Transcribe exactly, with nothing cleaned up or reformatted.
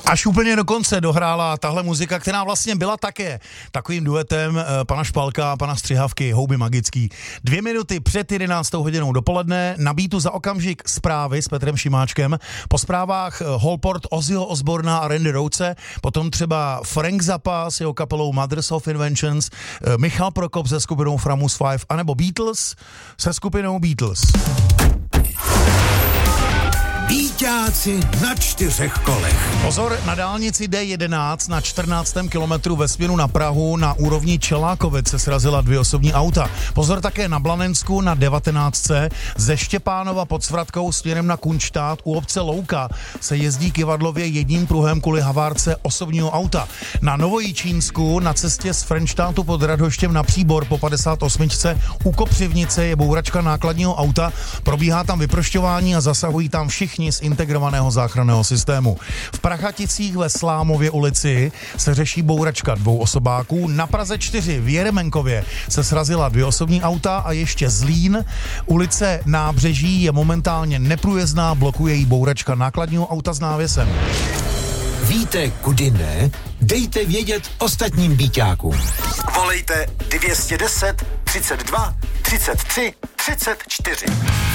Až úplně do konce dohrála tahle muzika, která vlastně byla také takovým duetem eh, pana Špalka a pana Střihavky, Houby magický. Dvě minuty před jedenáctou hodinou dopoledne, na beatu za okamžik zprávy s Petrem Šimáčkem, po zprávách eh, Holport, Ozzyho Osborna a Randy Rhoadse, potom třeba Frank Zappa s jeho kapelou Mothers of Inventions, eh, Michal Prokop se skupinou Framus Five, anebo Beatles se skupinou Beatles. Býťáci na čtyřech kolech. Pozor, na dálnici D jedenáct na čtrnáctém kilometru ve směru na Prahu na úrovni Čelákovic se srazila dvě osobní auta. Pozor také na Blanensku na devatenáctce ze Štěpánova pod Svratkou směrem na Kunštát u obce Louka se jezdí kyvadlově jedním pruhem kvůli havárce osobního auta. Na Novojičínsku na cestě z Frenštátu pod Radhoštěm na Příbor po padesát osmičce u Kopřivnice je bouračka nákladního auta, probíhá tam vyprošťování a zasahují tam všichni z integrovaného záchranného systému. V Prachaticích ve Slámově ulici se řeší bouračka dvou osobáků. Na Praze čtyři v Jeremenkově se srazila dvě osobní auta a ještě Zlín. Ulice Nábřeží je momentálně neprůjezdná, blokuje jí bouračka nákladního auta s návěsem. Víte, kudy ne? Dejte vědět ostatním býťákům. Volejte dvě stě deset, třicet dva, třicet tři, třicet čtyři.